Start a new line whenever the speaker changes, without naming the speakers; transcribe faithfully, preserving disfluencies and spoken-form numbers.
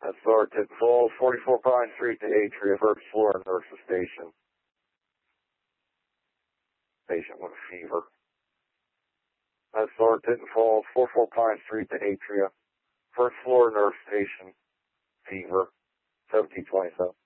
That's Florida Tipton Falls, forty-four Pine Street to Atria, first floor nurse's station. Patient with a fever. That's Florida Tipton Falls, forty-four Pine Street to Atria, first floor nurse station, fever, seventeen twenty-seven.